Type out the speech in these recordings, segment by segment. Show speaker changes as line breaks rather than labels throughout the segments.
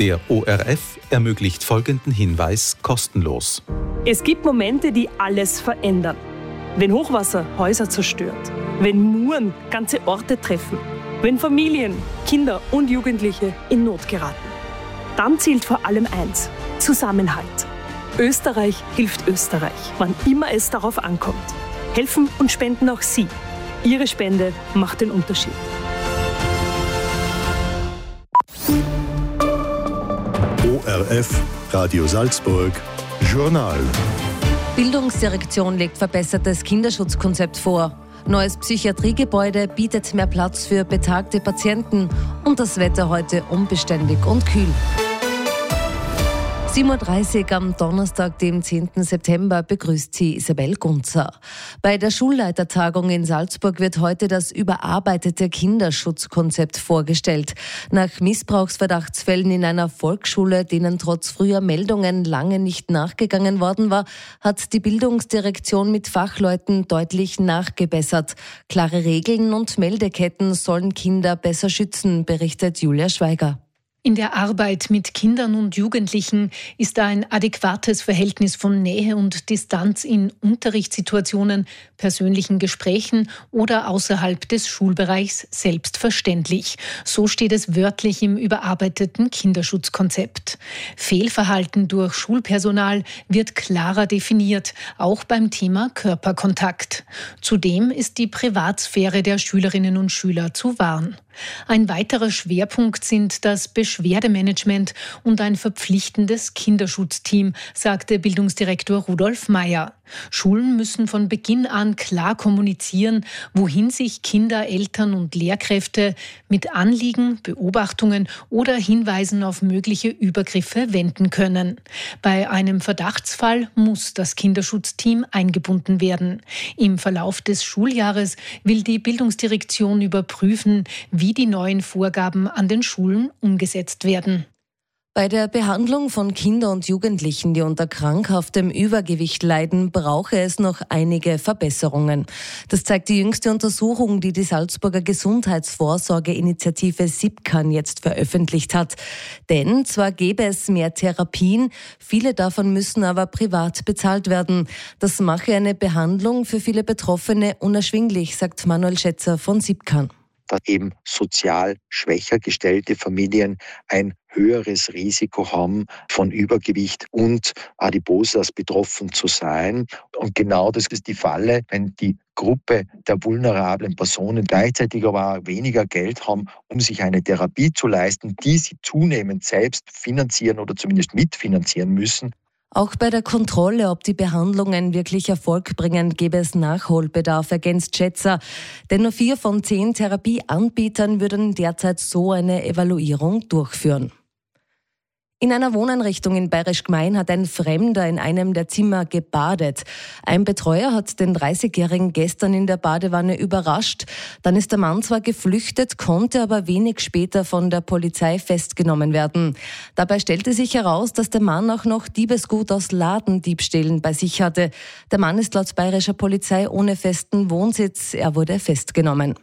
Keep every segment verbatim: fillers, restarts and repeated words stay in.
Der O R F ermöglicht folgenden Hinweis kostenlos.
Es gibt Momente, die alles verändern. Wenn Hochwasser Häuser zerstört, wenn Muren ganze Orte treffen, wenn Familien, Kinder und Jugendliche in Not geraten. Dann zählt vor allem eins: Zusammenhalt. Österreich hilft Österreich, wann immer es darauf ankommt. Helfen und spenden auch Sie. Ihre Spende macht den Unterschied.
O R F, Radio Salzburg, Journal.
Bildungsdirektion legt verbessertes Kinderschutzkonzept vor. Neues Psychiatriegebäude bietet mehr Platz für betagte Patienten. Und das Wetter heute unbeständig und kühl. sieben Uhr dreißig am Donnerstag, dem zehnten September, begrüßt sie Isabel Gunzer. Bei der Schulleitertagung in Salzburg wird heute das überarbeitete Kinderschutzkonzept vorgestellt. Nach Missbrauchsverdachtsfällen in einer Volksschule, denen trotz früher Meldungen lange nicht nachgegangen worden war, hat die Bildungsdirektion mit Fachleuten deutlich nachgebessert. Klare Regeln und Meldeketten sollen Kinder besser schützen, berichtet Julia Schweiger.
In der Arbeit mit Kindern und Jugendlichen ist da ein adäquates Verhältnis von Nähe und Distanz in Unterrichtssituationen, persönlichen Gesprächen oder außerhalb des Schulbereichs selbstverständlich. So steht es wörtlich im überarbeiteten Kinderschutzkonzept. Fehlverhalten durch Schulpersonal wird klarer definiert, auch beim Thema Körperkontakt. Zudem ist die Privatsphäre der Schülerinnen und Schüler zu wahren. Ein weiterer Schwerpunkt sind das Beschwerdemanagement und ein verpflichtendes Kinderschutzteam, sagte Bildungsdirektor Rudolf Mayer. Schulen müssen von Beginn an klar kommunizieren, wohin sich Kinder, Eltern und Lehrkräfte mit Anliegen, Beobachtungen oder Hinweisen auf mögliche Übergriffe wenden können. Bei einem Verdachtsfall muss das Kinderschutzteam eingebunden werden. Im Verlauf des Schuljahres will die Bildungsdirektion überprüfen, wie die neuen Vorgaben an den Schulen umgesetzt werden.
Bei der Behandlung von Kindern und Jugendlichen, die unter krankhaftem Übergewicht leiden, brauche es noch einige Verbesserungen. Das zeigt die jüngste Untersuchung, die die Salzburger Gesundheitsvorsorgeinitiative SIPCAN jetzt veröffentlicht hat. Denn zwar gäbe es mehr Therapien, viele davon müssen aber privat bezahlt werden. Das mache eine Behandlung für viele Betroffene unerschwinglich, sagt Manuel Schätzer von SIPCAN.
Dass eben sozial schwächer gestellte Familien ein höheres Risiko haben, von Übergewicht und Adipositas betroffen zu sein. Und genau das ist die Falle, wenn die Gruppe der vulnerablen Personen gleichzeitig aber auch weniger Geld haben, um sich eine Therapie zu leisten, die sie zunehmend selbst finanzieren oder zumindest mitfinanzieren müssen.
Auch bei der Kontrolle, ob die Behandlungen wirklich Erfolg bringen, gäbe es Nachholbedarf, ergänzt Schätzer. Denn nur vier von zehn Therapieanbietern würden derzeit so eine Evaluierung durchführen. In einer Wohneinrichtung in Bayerisch Gmein hat ein Fremder in einem der Zimmer gebadet. Ein Betreuer hat den dreißigjährigen gestern in der Badewanne überrascht. Dann ist der Mann zwar geflüchtet, konnte aber wenig später von der Polizei festgenommen werden. Dabei stellte sich heraus, dass der Mann auch noch Diebesgut aus Ladendiebstählen bei sich hatte. Der Mann ist laut bayerischer Polizei ohne festen Wohnsitz. Er wurde festgenommen.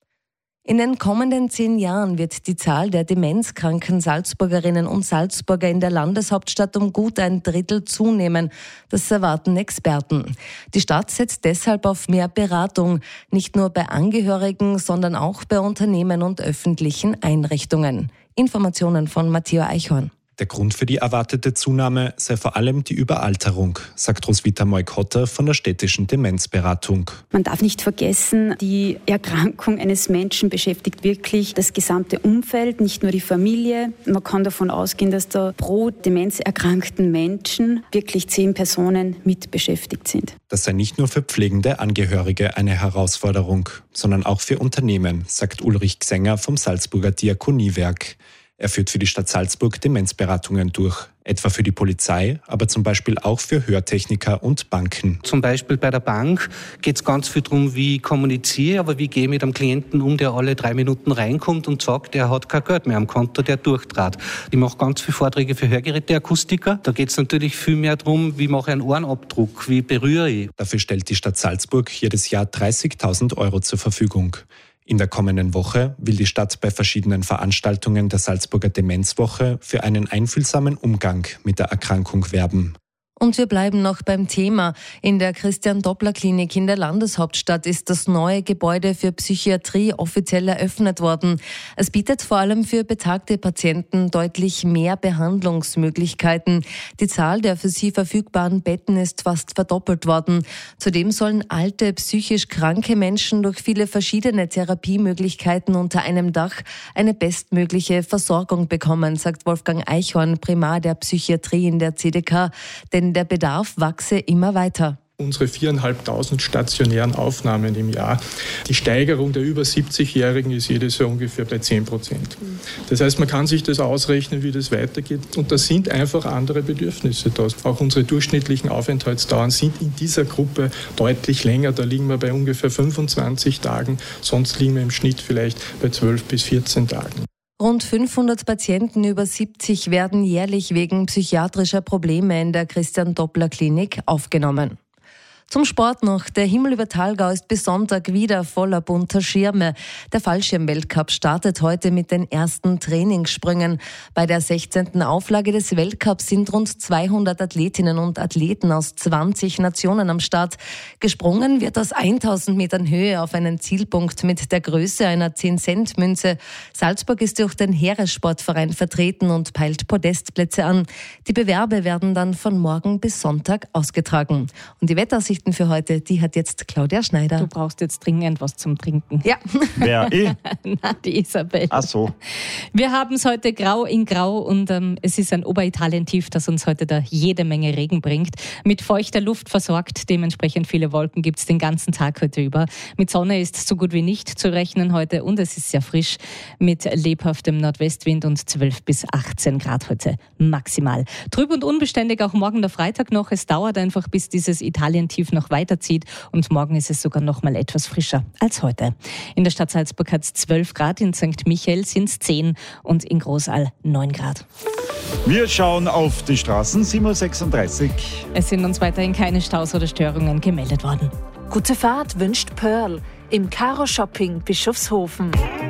In den kommenden zehn Jahren wird die Zahl der demenzkranken Salzburgerinnen und Salzburger in der Landeshauptstadt um gut ein Drittel zunehmen. Das erwarten Experten. Die Stadt setzt deshalb auf mehr Beratung, nicht nur bei Angehörigen, sondern auch bei Unternehmen und öffentlichen Einrichtungen. Informationen von Matthias Eichhorn.
Der Grund für die erwartete Zunahme sei vor allem die Überalterung, sagt Roswitha Moik-Hotter von der städtischen Demenzberatung.
Man darf nicht vergessen, die Erkrankung eines Menschen beschäftigt wirklich das gesamte Umfeld, nicht nur die Familie. Man kann davon ausgehen, dass da pro demenzerkrankten Menschen wirklich zehn Personen mit beschäftigt sind.
Das sei nicht nur für pflegende Angehörige eine Herausforderung, sondern auch für Unternehmen, sagt Ulrich Gsänger vom Salzburger Diakoniewerk. Er führt für die Stadt Salzburg Demenzberatungen durch, etwa für die Polizei, aber zum Beispiel auch für Hörtechniker und Banken.
Zum Beispiel bei der Bank geht es ganz viel darum, wie kommuniziere, aber wie gehe ich mit einem Klienten um, der alle drei Minuten reinkommt und sagt, er hat kein Geld mehr am Konto, der durchtrat. Ich mache ganz viele Vorträge für Hörgeräteakustiker. Da geht es natürlich viel mehr darum, wie mache ich einen Ohrenabdruck, wie berühre ich.
Dafür stellt die Stadt Salzburg jedes Jahr dreißigtausend Euro zur Verfügung. In der kommenden Woche will die Stadt bei verschiedenen Veranstaltungen der Salzburger Demenzwoche für einen einfühlsamen Umgang mit der Erkrankung werben.
Und wir bleiben noch beim Thema. In der Christian-Doppler-Klinik in der Landeshauptstadt ist das neue Gebäude für Psychiatrie offiziell eröffnet worden. Es bietet vor allem für betagte Patienten deutlich mehr Behandlungsmöglichkeiten. Die Zahl der für sie verfügbaren Betten ist fast verdoppelt worden. Zudem sollen alte, psychisch kranke Menschen durch viele verschiedene Therapiemöglichkeiten unter einem Dach eine bestmögliche Versorgung bekommen, sagt Wolfgang Eichhorn, Primar der Psychiatrie in der C D K. Denn der Bedarf wachse immer weiter.
Unsere viertausendfünfhundert stationären Aufnahmen im Jahr. Die Steigerung der über siebzigjährigen ist jedes Jahr ungefähr bei zehn Prozent. Das heißt, man kann sich das ausrechnen, wie das weitergeht. Und da sind einfach andere Bedürfnisse da. Auch unsere durchschnittlichen Aufenthaltsdauern sind in dieser Gruppe deutlich länger. Da liegen wir bei ungefähr fünfundzwanzig Tagen. Sonst liegen wir im Schnitt vielleicht bei zwölf bis vierzehn Tagen.
Rund fünfhundert Patienten über siebzig werden jährlich wegen psychiatrischer Probleme in der Christian-Doppler-Klinik aufgenommen. Zum Sport noch. Der Himmel über Thalgau ist bis Sonntag wieder voller bunter Schirme. Der Fallschirm-Weltcup startet heute mit den ersten Trainingssprüngen. Bei der sechzehnten Auflage des Weltcups sind rund zweihundert Athletinnen und Athleten aus zwanzig Nationen am Start. Gesprungen wird aus tausend Metern Höhe auf einen Zielpunkt mit der Größe einer zehn-Cent-Münze. Salzburg ist durch den Heeressportverein vertreten und peilt Podestplätze an. Die Bewerbe werden dann von morgen bis Sonntag ausgetragen. Und die Wetteraussicht für heute, die hat jetzt Claudia Schneider.
Du brauchst jetzt dringend was zum Trinken.
Ja.
Wer? Ich?
Na, die Isabel.
Ach so.
Wir haben es heute grau in grau und ähm, es ist ein Oberitalientief, das uns heute da jede Menge Regen bringt. Mit feuchter Luft versorgt, dementsprechend viele Wolken gibt es den ganzen Tag heute über. Mit Sonne ist so gut wie nicht zu rechnen heute und es ist sehr frisch mit lebhaftem Nordwestwind und zwölf bis achtzehn Grad heute maximal. Trüb und unbeständig auch morgen der Freitag noch. Es dauert einfach, bis dieses Italientief noch weiterzieht und morgen ist es sogar noch mal etwas frischer als heute. In der Stadt Salzburg hat es zwölf Grad, in Sankt Michael sind es zehn und in Großall neun Grad.
Wir schauen auf die Straßen, sieben Uhr sechsunddreißig.
Es sind uns weiterhin keine Staus oder Störungen gemeldet worden.
Gute Fahrt wünscht Pearl im Karo Shopping Bischofshofen.